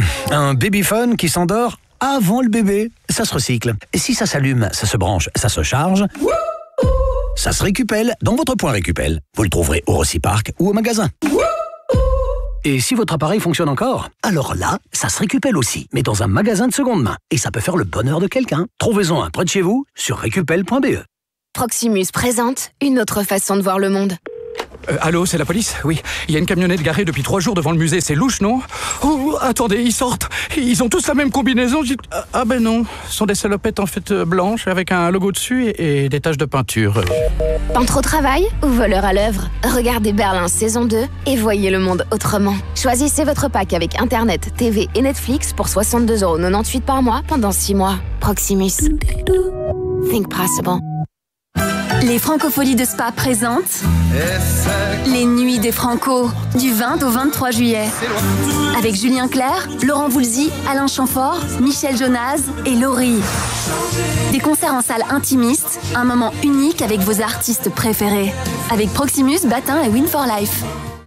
Un babyphone qui s'endort avant le bébé. Ça se recycle. Et si ça s'allume, ça se branche, ça se charge, ça se récupelle dans votre point Récupel. Vous le trouverez au Rocipark ou au magasin. Et si votre appareil fonctionne encore, alors là, ça se récupelle aussi, mais dans un magasin de seconde main. Et ça peut faire le bonheur de quelqu'un. Trouvez-en un près de chez vous sur récupel.be. Proximus présente une autre façon de voir le monde. Allô, c'est la police? Oui, il y a une camionnette garée depuis 3 jours devant le musée, c'est louche, non? Oh, attendez, ils sortent. Ils ont tous la même combinaison. Ah ben non, ce sont des salopettes en fait blanches avec un logo dessus et des taches de peinture. Peintre au travail ou voleur à l'œuvre? Regardez Berlin saison 2 et voyez le monde autrement. Choisissez votre pack avec Internet, TV et Netflix pour 62,98€ par mois pendant 6 mois. Proximus. Think possible. Les Francopholies de Spa présentent les Nuits des Franco du 20 au 23 juillet. Avec Julien Clerc, Laurent Voulzy, Alain Chamfort, Michel Jonas et Laurie. Des concerts en salle intimiste, un moment unique avec vos artistes préférés. Avec Proximus, Batin et Win for Life.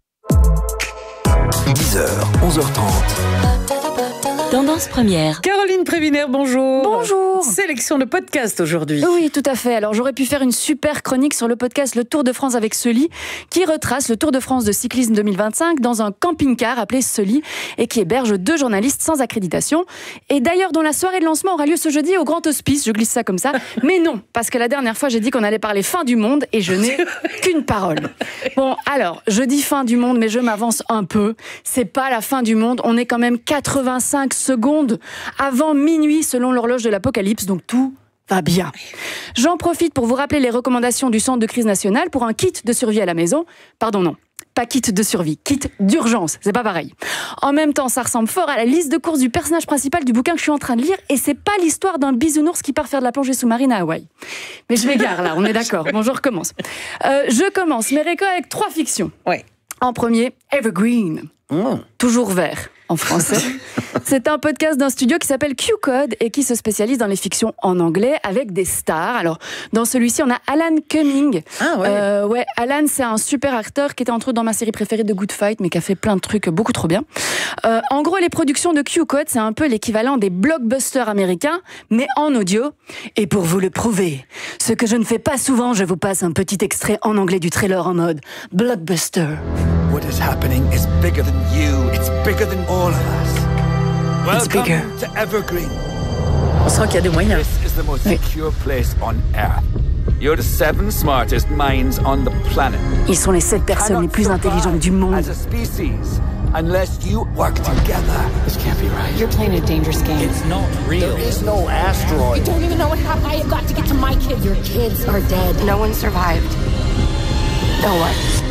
10h, 11h30. Tendance première. Caroline Prévinaire, bonjour. Bonjour. Sélection de podcast aujourd'hui. Oui, tout à fait. Alors, j'aurais pu faire une super chronique sur le podcast Le Tour de France avec Sully, qui retrace le Tour de France de cyclisme 2025 dans un camping-car appelé Sully et qui héberge 2 journalistes sans accréditation. Et d'ailleurs, dont la soirée de lancement aura lieu ce jeudi au Grand Hospice. Je glisse ça comme ça. Mais non, parce que la dernière fois, j'ai dit qu'on allait parler fin du monde et je n'ai qu'une parole. Bon, alors, je dis fin du monde, mais je m'avance un peu. C'est pas la fin du monde. On est quand même 85 secondes avant minuit selon l'horloge de l'Apocalypse, donc tout va bien. J'en profite pour vous rappeler les recommandations du Centre de crise nationale pour un kit de survie à la maison. Pardon, non. Pas kit de survie, kit d'urgence, c'est pas pareil. En même temps, ça ressemble fort à la liste de courses du personnage principal du bouquin que je suis en train de lire, et c'est pas l'histoire d'un bisounours qui part faire de la plongée sous-marine à Hawaï. Mais je m'égare là, on est d'accord. Bon, je recommence. Je commence mes récords avec 3 fictions. Ouais. En premier, Evergreen. Toujours vert en français. C'est un podcast d'un studio qui s'appelle Q-Code et qui se spécialise dans les fictions en anglais avec des stars. Alors, dans celui-ci, on a Alan Cumming. Ah ouais. Alan, c'est un super acteur qui était entre autres dans ma série préférée de Good Fight, mais qui a fait plein de trucs beaucoup trop bien. En gros, les productions de Q-Code, c'est un peu l'équivalent des blockbusters américains, mais en audio. Et pour vous le prouver, ce que je ne fais pas souvent, je vous passe un petit extrait en anglais du trailer en mode blockbuster. What is happening is bigger than you. It's bigger than all of us. Welcome bigger. to Evergreen. On sent qu'il y a des moyens. This is the most secure place on Earth. You're the 7 smartest minds on the planet. Ils sont les 7 personnes les plus intelligentes du monde. As a species, unless you work together. This can't be right. You're playing a dangerous game. It's not real. There is no asteroid. You don't even know how I have got to get to my kids. Your kids are dead. No one survived. No one.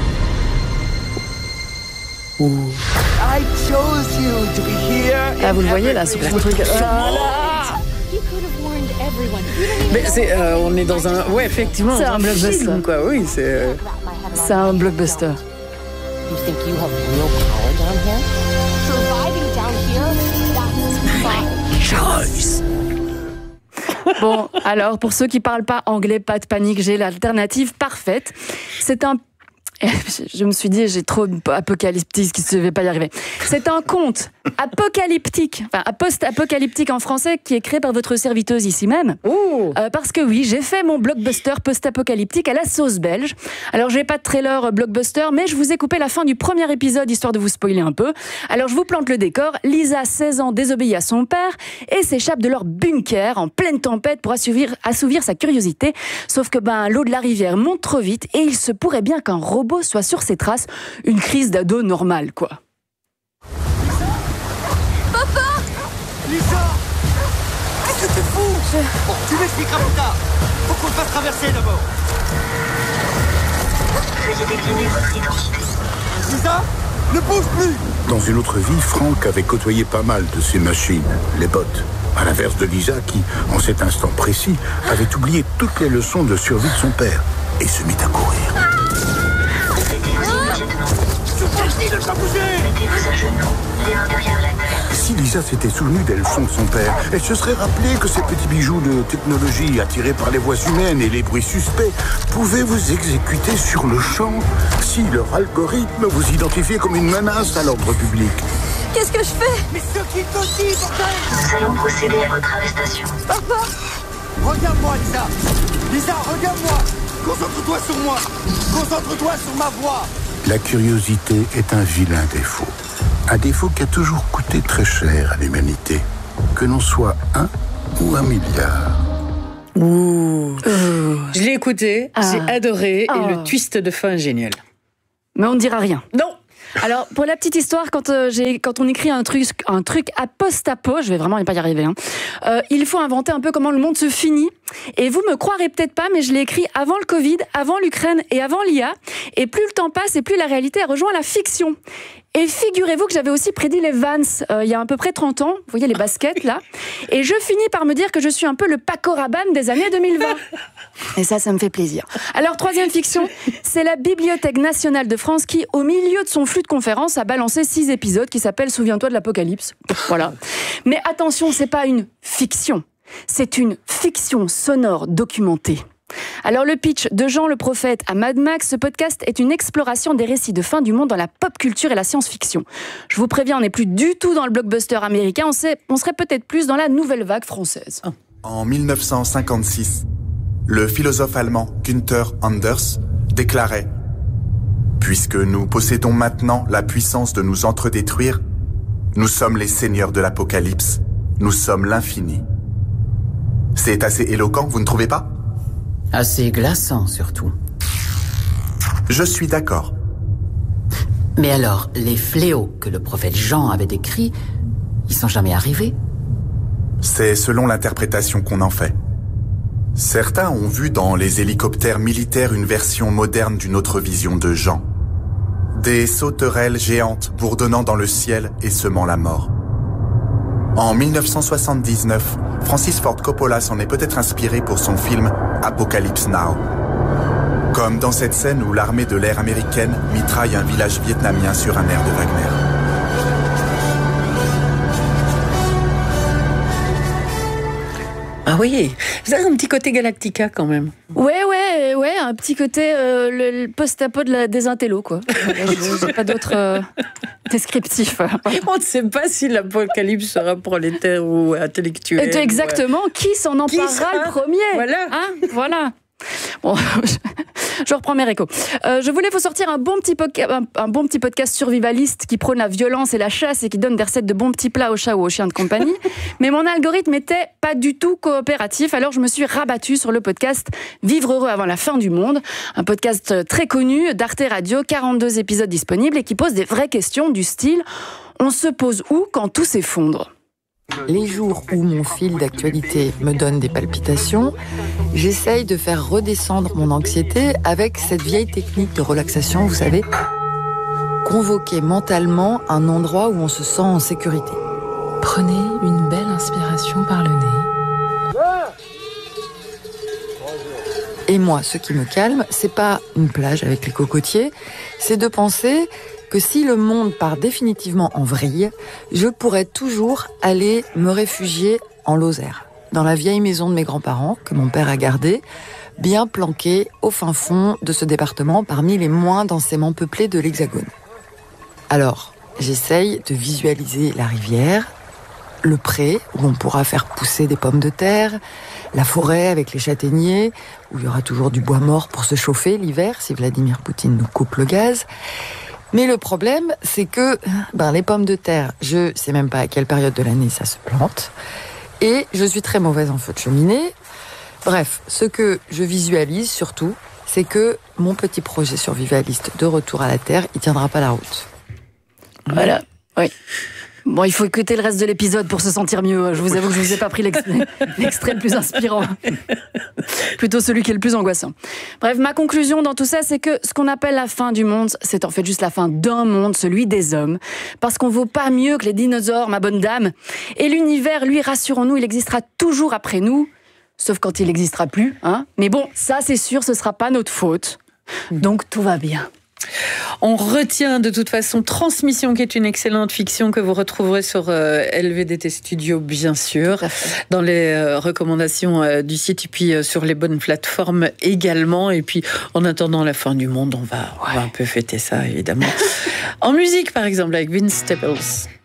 I chose you to be here. Ah, vous le voyez là, ce gros truc. You could have warned everyone. Mais c'est, on est dans un... Ouais, effectivement, C'est un blockbuster. film, quoi. Oui, c'est... C'est un blockbuster. You think you have real power down here? Surviving down here? That's fine. Bon, alors, pour ceux qui parlent pas anglais, pas de panique, j'ai l'alternative parfaite. C'est un... Je me suis dit, j'ai trop apocalyptique, je ne vais pas y arriver. C'est un conte apocalyptique, enfin post-apocalyptique en français, qui est créé par votre serviteuse ici même. Parce que oui, j'ai fait mon blockbuster post-apocalyptique à la sauce belge. Alors, j'ai pas de trailer blockbuster, mais je vous ai coupé la fin du premier épisode, histoire de vous spoiler un peu. Alors, je vous plante le décor. Lisa, 16 ans, désobéit à son père et s'échappe de leur bunker en pleine tempête pour assouvir sa curiosité. Sauf que l'eau de la rivière monte trop vite et il se pourrait bien qu'un robot soit sur ses traces, une crise d'ado normale, quoi. Papa! Lisa! Qu'est-ce que tu fous? Bon, tu m'expliqueras plus tard. Faut qu'on le fasse traverser d'abord. Lisa, ne bouge plus! Dans une autre vie, Franck avait côtoyé pas mal de ces machines, les bots. À l'inverse de Lisa qui, en cet instant précis, avait oublié toutes les leçons de survie de son père et se mit à courir. Si Lisa s'était souvenue des leçons de son père, elle se serait rappelé que ces petits bijoux de technologie attirés par les voix humaines et les bruits suspects pouvaient vous exécuter sur le champ si leur algorithme vous identifiait comme une menace à l'ordre public. Qu'est-ce que je fais? Mais ce qui te dit, bordel! Nous allons procéder à votre arrestation. Papa! Regarde-moi, Lisa! Lisa, regarde-moi! Concentre-toi sur moi! Concentre-toi sur ma voix! La curiosité est un vilain défaut. Un défaut qui a toujours coûté très cher à l'humanité. Que l'on soit 1 ou 1 milliard. Ouh. Je l'ai écouté, j'ai adoré, et le twist de fin est génial. Mais on ne dira rien. Non. Alors, pour la petite histoire, quand on écrit un truc à post-apo, je vais vraiment pas y arriver, il faut inventer un peu comment le monde se finit. Et vous me croirez peut-être pas, mais je l'ai écrit avant le Covid, avant l'Ukraine et avant l'IA. Et plus le temps passe, et plus la réalité rejoint la fiction. Et figurez-vous que j'avais aussi prédit les Vans il y a à peu près 30 ans. Vous voyez les baskets, là. Et je finis par me dire que je suis un peu le Paco Rabanne des années 2020. Et ça me fait plaisir. Alors, troisième fiction, c'est la Bibliothèque nationale de France qui, au milieu de son flux de conférences, a balancé 6 épisodes qui s'appellent « Souviens-toi de l'Apocalypse ». Voilà. Mais attention, c'est pas une fiction. C'est une fiction sonore documentée. Alors le pitch de Jean le Prophète à Mad Max, ce podcast est une exploration des récits de fin du monde dans la pop culture et la science-fiction. Je vous préviens, on n'est plus du tout dans le blockbuster américain, on serait peut-être plus dans la nouvelle vague française. En 1956, le philosophe allemand Günther Anders déclarait « Puisque nous possédons maintenant la puissance de nous entredétruire, nous sommes les seigneurs de l'apocalypse, nous sommes l'infini. » C'est assez éloquent, vous ne trouvez pas ? Assez glaçant, surtout. Je suis d'accord. Mais alors, les fléaux que le prophète Jean avait décrits, ils sont jamais arrivés? C'est selon l'interprétation qu'on en fait. Certains ont vu dans les hélicoptères militaires une version moderne d'une autre vision de Jean. Des sauterelles géantes bourdonnant dans le ciel et semant la mort. En 1979, Francis Ford Coppola s'en est peut-être inspiré pour son film Apocalypse Now. Comme dans cette scène où l'armée de l'air américaine mitraille un village vietnamien sur un air de Wagner. Ah oui, vous avez un petit côté Galactica quand même. Ouais, un petit côté le post-apo des intellos, quoi. J'ai pas d'autres descriptifs. On ne sait pas si l'apocalypse sera prolétaire ou intellectuel. Exactement, qui s'en emparera le premier? Voilà. Bon, je reprends mes récos. Je voulais vous sortir un bon petit podcast survivaliste qui prône la violence et la chasse et qui donne des recettes de bons petits plats aux chats ou aux chiens de compagnie. Mais mon algorithme était pas du tout coopératif, alors je me suis rabattue sur le podcast Vivre heureux avant la fin du monde, un podcast très connu d'Arte Radio, 42 épisodes disponibles et qui pose des vraies questions du style « On se pose où quand tout s'effondre ?» Les jours où mon fil d'actualité me donne des palpitations, j'essaye de faire redescendre mon anxiété avec cette vieille technique de relaxation, vous savez, convoquer mentalement un endroit où on se sent en sécurité. Prenez une belle inspiration par le nez. Et moi, ce qui me calme, c'est pas une plage avec les cocotiers, c'est de penser que si le monde part définitivement en vrille, je pourrais toujours aller me réfugier en Lozère, dans la vieille maison de mes grands-parents que mon père a gardée, bien planquée au fin fond de ce département parmi les moins densément peuplés de l'Hexagone. Alors, j'essaye de visualiser la rivière, le pré où on pourra faire pousser des pommes de terre, la forêt avec les châtaigniers, où il y aura toujours du bois mort pour se chauffer l'hiver si Vladimir Poutine nous coupe le gaz. Mais le problème, c'est que les pommes de terre, je sais même pas à quelle période de l'année ça se plante. Et je suis très mauvaise en feu de cheminée. Bref, ce que je visualise surtout, c'est que mon petit projet survivaliste de retour à la Terre, il tiendra pas la route. Voilà, oui. Bon, il faut écouter le reste de l'épisode pour se sentir mieux. Je vous avoue que je vous ai pas pris l'extrait le plus inspirant. Plutôt celui qui est le plus angoissant. Bref, ma conclusion dans tout ça, c'est que ce qu'on appelle la fin du monde, c'est en fait juste la fin d'un monde, celui des hommes. Parce qu'on vaut pas mieux que les dinosaures, ma bonne dame. Et l'univers, lui, rassurons-nous, il existera toujours après nous. Sauf quand il n'existera plus, hein. Mais bon, ça c'est sûr, ce sera pas notre faute. Donc tout va bien. On retient de toute façon Transmission, qui est une excellente fiction que vous retrouverez sur LVDT Studio, bien sûr, dans les recommandations du site et puis sur les bonnes plateformes également. Et puis, en attendant la fin du monde, on va un peu fêter ça, évidemment. En musique, par exemple, avec Vince Staples.